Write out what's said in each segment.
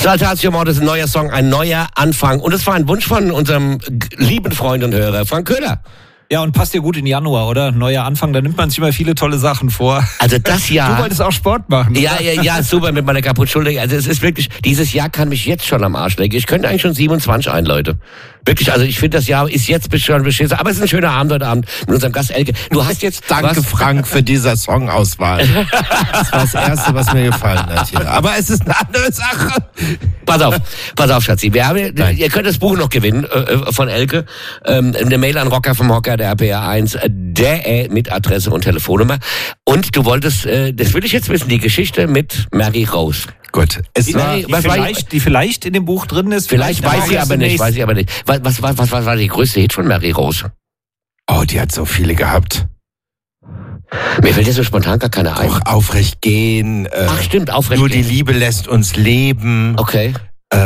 Saltatio Mortis, ein neuer Song, ein neuer Anfang. Und es war ein Wunsch von unserem lieben Freund und Hörer, Frank Köhler. Ja, und passt ja gut in Januar, oder? Neuer Anfang, da nimmt man sich immer viele tolle Sachen vor. Also das Jahr... Du wolltest auch Sport machen, Ja, super, mit meiner Kaputtschulter. Also es ist wirklich, dieses Jahr kann mich jetzt schon am Arsch legen. Ich könnte eigentlich schon 27 Leute. Wirklich, also ich finde, das Jahr ist jetzt schon beschissen. Aber es ist ein schöner Abend heute Abend mit unserem Gast Elke. Du hast jetzt... Danke, Frank, für diese Songauswahl. Das war das Erste, was mir gefallen hat hier. Aber es ist eine andere Sache. Pass auf, Schatzi. Ihr könnt das Buch noch gewinnen von Elke. Eine Mail an Rocker vom Hocker, der RPR1, mit Adresse und Telefonnummer. Und du wolltest, das will ich jetzt wissen, die Geschichte mit Mary Rose. Gut. Die vielleicht in dem Buch drin ist. Vielleicht weiß ich aber nicht. Was war die größte Hit von Mary Rose? Oh, die hat so viele gehabt. Mir fällt jetzt so spontan gar keine ein. Auch Aufrecht gehen. Ach stimmt, Aufrecht nur gehen. Nur die Liebe lässt uns leben. Okay.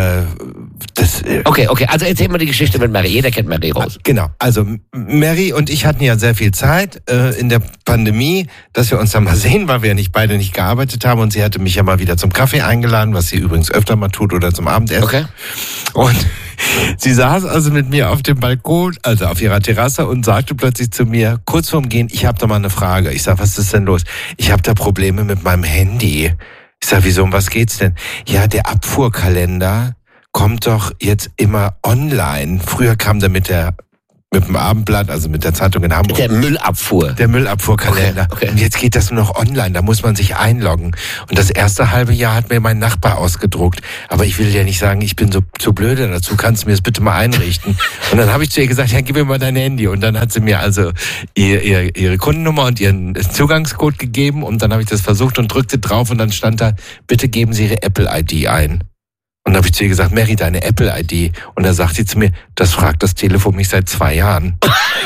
Okay, also erzähl mal die Geschichte mit Mary. Jeder kennt Mary Rose. Genau, also Mary und ich hatten ja sehr viel Zeit in der Pandemie, dass wir uns dann mal sehen, weil wir ja beide nicht gearbeitet haben. Und sie hatte mich ja mal wieder zum Kaffee eingeladen, was sie übrigens öfter mal tut, oder zum Abendessen. Okay. Und sie saß also mit mir auf dem Balkon, also auf ihrer Terrasse, und sagte plötzlich zu mir, kurz vorm Gehen, ich habe da mal eine Frage. Ich sag, was ist denn los? Ich habe da Probleme mit meinem Handy. Ich sag, wieso, um was geht's denn? Ja, der Abfuhrkalender kommt doch jetzt immer online. Früher kam der mit dem Abendblatt, also mit der Zeitung in Hamburg. Der Müllabfuhr. Der Müllabfuhrkalender. Okay. Und jetzt geht das nur noch online, da muss man sich einloggen. Und das erste halbe Jahr hat mir mein Nachbar ausgedruckt. Aber ich will dir nicht sagen, ich bin so zu blöde dazu, kannst du mir das bitte mal einrichten? Und dann habe ich zu ihr gesagt, ja, gib mir mal dein Handy. Und dann hat sie mir also ihre Kundennummer und ihren Zugangscode gegeben. Und dann habe ich das versucht und drückte drauf und dann stand da, bitte geben Sie Ihre Apple-ID ein. Und dann habe ich zu ihr gesagt, Mary, deine Apple-ID. Und da sagt sie zu mir, das fragt das Telefon mich seit 2 Jahren.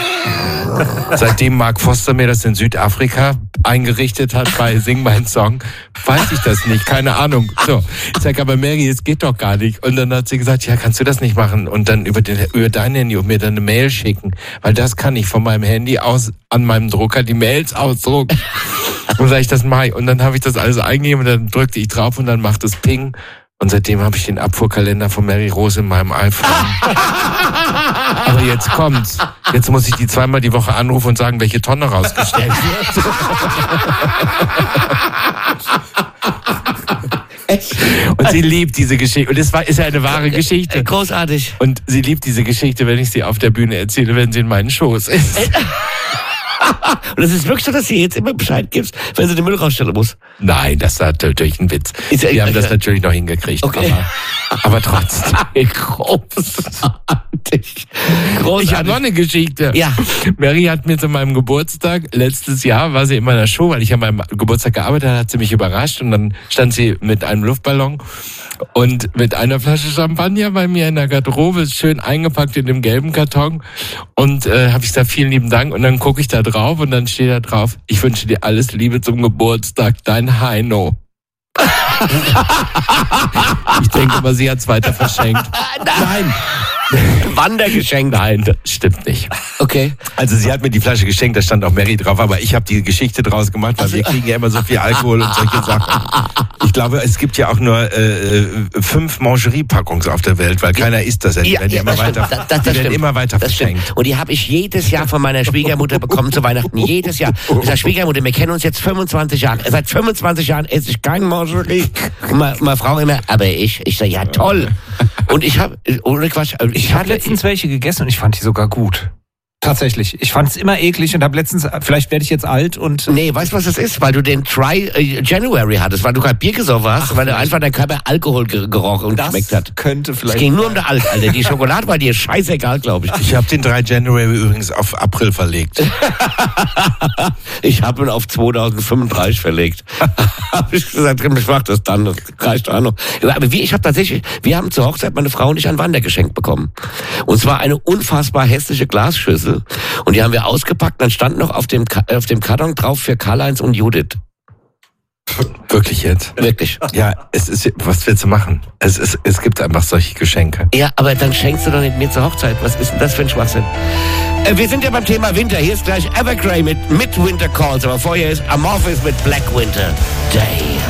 Seitdem Mark Foster mir das in Südafrika eingerichtet hat bei Sing mein Song, weiß ich das nicht, keine Ahnung. So, ich sag, aber Mary, es geht doch gar nicht. Und dann hat sie gesagt, ja, kannst du das nicht machen? Und dann über dein Handy und mir dann eine Mail schicken. Weil das kann ich von meinem Handy aus an meinem Drucker die Mails ausdrucken. Und sag ich, das mache ich. Und dann habe ich das alles eingegeben und dann drückte ich drauf und dann macht es Ping. Und seitdem habe ich den Abfuhrkalender von Mary Rose in meinem iPhone. Aber jetzt kommt's. Jetzt muss ich die 2-mal die Woche anrufen und sagen, welche Tonne rausgestellt wird. Und sie liebt diese Geschichte. Und es ist ja eine wahre Geschichte. Großartig. Und sie liebt diese Geschichte, wenn ich sie auf der Bühne erzähle, wenn sie in meinen Schoß ist. Und es ist wirklich so, dass sie jetzt immer Bescheid gibst, wenn sie den Müll rausstellen muss. Nein, das ist natürlich ein Witz. Wir haben das natürlich noch hingekriegt. Okay. Aber trotzdem. Großartig. Ich habe noch eine Geschichte. Ja. Mary hat mir zu meinem Geburtstag, letztes Jahr war sie in meiner Show, weil ich an meinem Geburtstag gearbeitet habe, hat sie mich überrascht und dann stand sie mit einem Luftballon und mit einer Flasche Champagner bei mir in der Garderobe, schön eingepackt in dem gelben Karton, und habe ich gesagt, vielen lieben Dank, und dann gucke ich da drauf und dann steht da drauf, ich wünsche dir alles Liebe zum Geburtstag, dein Heino. Ich denke aber, sie hat es weiter verschenkt. Nein. Wandergeschenk. Nein, das stimmt nicht. Okay. Also sie hat mir die Flasche geschenkt, da stand auch Mary drauf, aber ich habe die Geschichte draus gemacht, weil wir kriegen ja immer so viel Alkohol und solche Sachen. Ich glaube, es gibt ja auch nur 5 Mangerie-Packungen auf der Welt, weil keiner isst das ja. Die werden immer weiter verschenkt. Und die habe ich jedes Jahr von meiner Schwiegermutter bekommen zu Weihnachten. Jedes Jahr. Ich sage, Schwiegermutter, wir kennen uns jetzt 25 Jahre. Seit 25 Jahren esse ich kein Mangerie. Und meine Frau immer, aber ich sage, ja toll. Und ich habe, ohne Quatsch, ich habe letztens welche gegessen und ich fand die sogar gut. Tatsächlich. Ich fand es immer eklig und habe letztens, vielleicht werde ich jetzt alt und... Nee, weißt du, was das ist? Weil du den Try January hattest, weil du gerade Bier gesoffen hast, weil einfach dein Körper Alkohol gerochen und geschmeckt hat. Könnte vielleicht... Es ging nur um den Alk, Alter. Die Schokolade war dir scheißegal, glaube ich. Ich habe den 3 January übrigens auf April verlegt. Ich habe ihn auf 2035 verlegt. Habe ich gesagt, ich mach das dann, das reicht auch noch. Aber wir haben zur Hochzeit, meine Frau und ich, ein Wandergeschenk bekommen. Und zwar eine unfassbar hässliche Glasschüssel. Und die haben wir ausgepackt, dann stand noch auf dem Karton drauf für Karl-Heinz und Judith. Wirklich jetzt? Wirklich. Ja, was willst du machen? Es gibt einfach solche Geschenke. Ja, aber dann schenkst du doch nicht mir zur Hochzeit. Was ist denn das für ein Schwachsinn? Wir sind ja beim Thema Winter. Hier ist gleich Evergrey mit Winter Calls. Aber vorher ist Amorphis mit Black Winter Day.